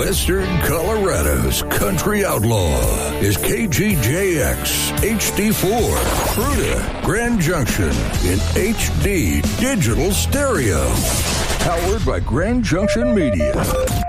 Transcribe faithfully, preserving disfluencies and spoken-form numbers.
Western Colorado's country outlaw is K G J X H D four, Fruita, Grand Junction in H D digital stereo. Powered by Grand Junction Media.